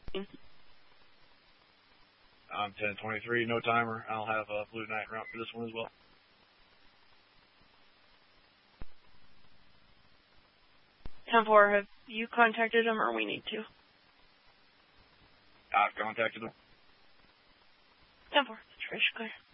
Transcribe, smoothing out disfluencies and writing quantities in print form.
I'm 1023, no timer. I'll have a Blue Knight route for this one as well. 10-4, have you contacted him or we need to? I've contacted him. 10-4, situation clear.